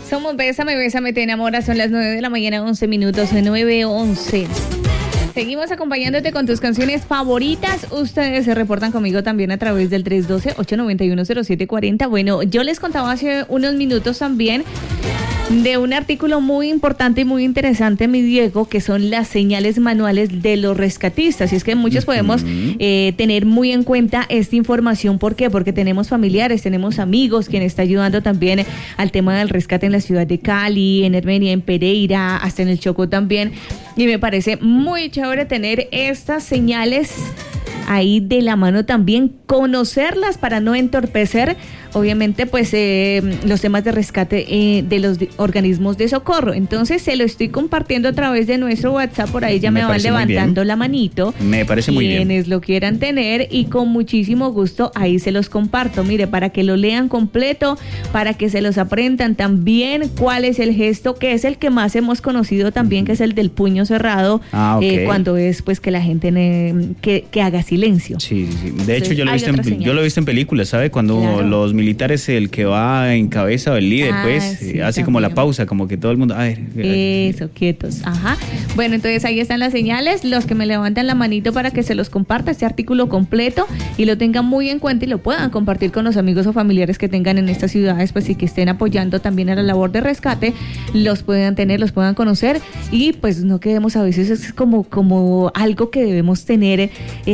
Somos Bésame, te enamora. Son las 9 de la mañana, 11 minutos, 9:11. Seguimos acompañándote con tus canciones favoritas. Ustedes se reportan conmigo también a través del 312-891-0740. Bueno, yo les contaba hace unos minutos también de un artículo muy importante y muy interesante, mi Diego, que son las señales manuales de los rescatistas. Y es que muchos podemos tener muy en cuenta esta información. ¿Por qué? Porque tenemos familiares, tenemos amigos, quien está ayudando también al tema del rescate en la ciudad de Cali, en Armenia, en Pereira, hasta en el Chocó también. Y me parece muy chévere tener estas señales ahí de la mano también, conocerlas para no entorpecer, obviamente, pues los temas de rescate de los organismos de socorro. Entonces se lo estoy compartiendo a través de nuestro WhatsApp, por ahí ya me van levantando la manito. Me parece muy bien. Quienes lo quieran tener, y con muchísimo gusto ahí se los comparto. Mire, para que lo lean completo, para que se los aprendan también cuál es el gesto, que es el que más hemos conocido también, que es el del puño cerrado, okay. Cuando es pues que la gente que haga silencio. Sí. De hecho, yo lo he visto en películas, ¿sabe? Cuando los militares, el que va en cabeza o el líder, sí, hace como la pausa, como que todo el mundo, a ver. Eso, quietos. Ajá. Bueno, entonces ahí están las señales, los que me levantan la manito para que se los comparta este artículo completo y lo tengan muy en cuenta y lo puedan compartir con los amigos o familiares que tengan en estas ciudades, pues, y que estén apoyando también a la labor de rescate, los puedan tener, los puedan conocer, y pues no quedemos, a veces es como algo que debemos tener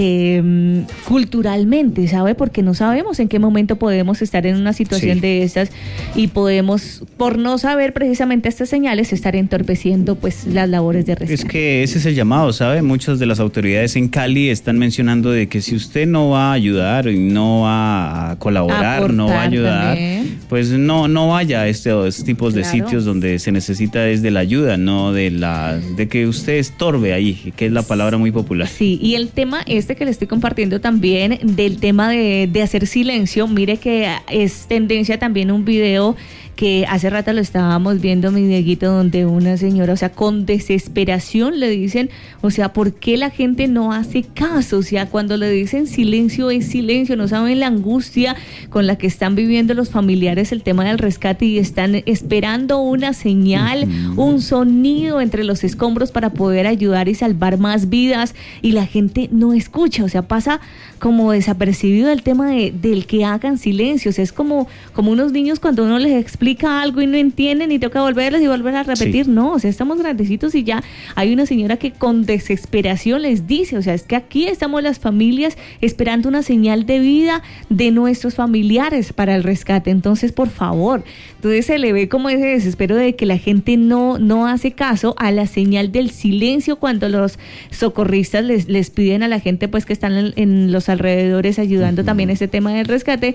culturalmente, ¿sabe? Porque no sabemos en qué momento podemos estar en una situación de estas, y podemos, por no saber precisamente estas señales, estar entorpeciendo pues las labores de rescate. Es que ese es el llamado, ¿sabe? Muchas de las autoridades en Cali están mencionando de que si usted no va a ayudar y no va a colaborar, no va a ayudar, también, pues no vaya a estos tipos de sitios donde se necesita desde la ayuda, no de que usted estorbe ahí, que es la palabra muy popular. Sí, y el tema que le estoy compartiendo también, del tema de hacer silencio, mire que es tendencia también un video que hace rato lo estábamos viendo, mi Dieguito, donde una señora, o sea, con desesperación le dicen, o sea, ¿por qué la gente no hace caso? O sea, cuando le dicen silencio es silencio, no saben la angustia con la que están viviendo los familiares el tema del rescate, y están esperando una señal, un sonido entre los escombros para poder ayudar y salvar más vidas, y la gente no escucha, o sea, pasa como desapercibido el tema del que hagan silencio. O sea, es como unos niños cuando uno les explica algo y no entienden y toca volverles y volver a repetir. No, o sea, estamos grandecitos y ya hay una señora que con desesperación les dice, o sea, es que aquí estamos las familias esperando una señal de vida de nuestros familiares para el rescate. Entonces, por favor, entonces se le ve como ese desespero de que la gente no hace caso a la señal del silencio cuando los socorristas les piden a la gente pues que están en los alrededores ayudando también a este tema del rescate,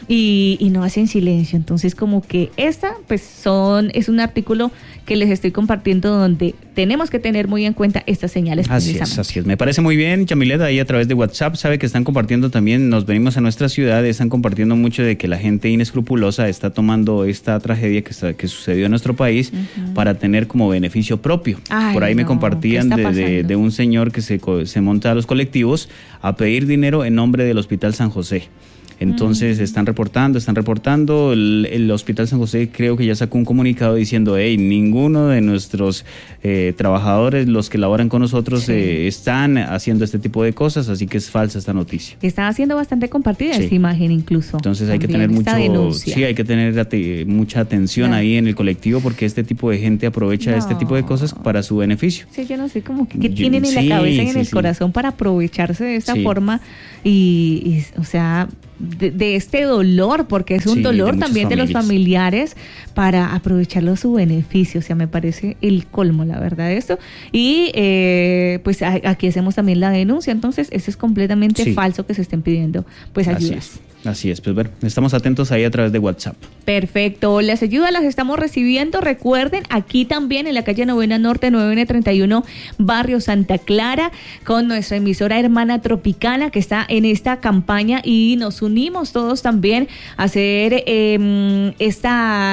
y no hacen silencio. Entonces, como que pues es un artículo que les estoy compartiendo donde tenemos que tener muy en cuenta estas señales. Así es. Me parece muy bien, Yamilet, ahí a través de WhatsApp, sabe que están compartiendo también, nos venimos a nuestra ciudad, están compartiendo mucho de que la gente inescrupulosa está tomando esta tragedia que sucedió en nuestro país para tener como beneficio propio. Por ahí me compartían de un señor que se monta a los colectivos a pedir dinero en nombre del Hospital San José. Entonces están reportando, el Hospital San José creo que ya sacó un comunicado diciendo, ninguno de nuestros trabajadores, los que laboran con nosotros, están haciendo este tipo de cosas, así que es falsa esta noticia. Está siendo bastante compartida esta imagen incluso. Entonces hay que tener mucha atención ahí en el colectivo, porque este tipo de gente aprovecha este tipo de cosas para su beneficio. Sí, yo no sé, como que tienen en la cabeza y en el corazón para aprovecharse de esta forma y o sea, de este dolor, porque es un dolor también de los familiares, para aprovecharlo a su beneficio. O sea, me parece el colmo, la verdad, esto. Y pues aquí hacemos también la denuncia. Entonces, eso es completamente falso, que se estén pidiendo pues ayudas. Así es, pues bueno, estamos atentos ahí a través de WhatsApp. Perfecto, las ayudas las estamos recibiendo, recuerden, aquí también en la calle Novena Norte, 9N31, barrio Santa Clara, con nuestra emisora hermana Tropicana, que está en esta campaña, y nos unimos todos también a hacer esta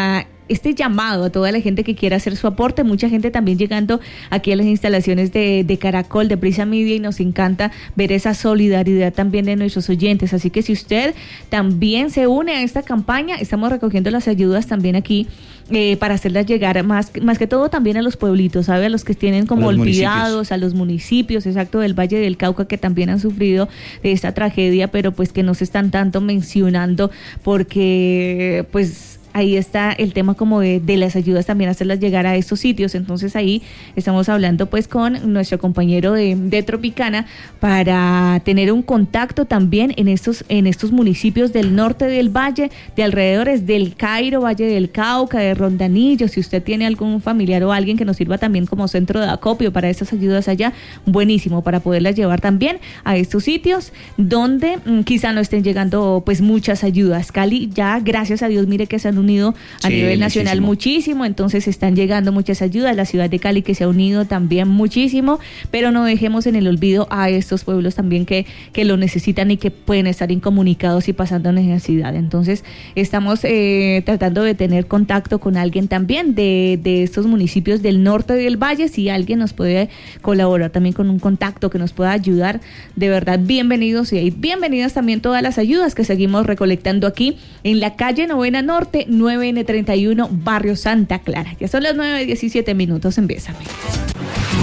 este llamado a toda la gente que quiera hacer su aporte, mucha gente también llegando aquí a las instalaciones de Caracol, de Prisa Media, y nos encanta ver esa solidaridad también de nuestros oyentes. Así que si usted también se une a esta campaña, estamos recogiendo las ayudas también aquí para hacerlas llegar más que todo también a los pueblitos, ¿sabe? A los que tienen como olvidados, a los municipios, exacto, del Valle del Cauca, que también han sufrido de esta tragedia, pero pues que no se están tanto mencionando porque pues ahí está el tema como de las ayudas, también hacerlas llegar a estos sitios. Entonces ahí estamos hablando pues con nuestro compañero de Tropicana para tener un contacto también en estos municipios del norte del valle, de alrededores del Cairo, Valle del Cauca, de Rondanillo. Si usted tiene algún familiar o alguien que nos sirva también como centro de acopio para estas ayudas allá, buenísimo, para poderlas llevar también a estos sitios donde quizá no estén llegando pues muchas ayudas. Cali ya, gracias a Dios, mire que se han unido a nivel nacional muchísimo, entonces están llegando muchas ayudas, la ciudad de Cali que se ha unido también muchísimo, pero no dejemos en el olvido a estos pueblos también que lo necesitan y que pueden estar incomunicados y pasando necesidad. Entonces estamos tratando de tener contacto con alguien también de estos municipios del norte del valle. Si alguien nos puede colaborar también con un contacto que nos pueda ayudar, de verdad bienvenidos, y bienvenidas también todas las ayudas que seguimos recolectando aquí en la calle Novena Norte 9N31, Barrio Santa Clara. Ya son las 9:17 en Bésame.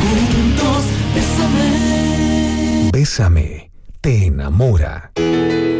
Juntos, bésame. Bésame, te enamora.